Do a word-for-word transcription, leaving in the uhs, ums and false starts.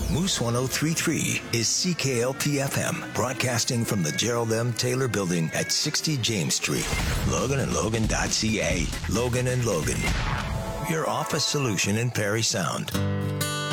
Moose one oh three point three is C K L P F M, broadcasting from the Gerald M. Taylor Building at sixty James Street. Logan and Logan dot C A. Logan and Logan, your office solution in Parry Sound.